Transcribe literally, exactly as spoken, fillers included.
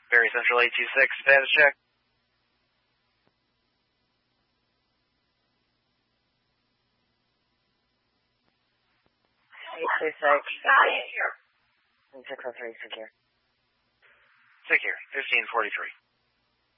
Barry Central eight two six, status check. eight two six. And six oh three, secure. Secure, fifteen forty-three.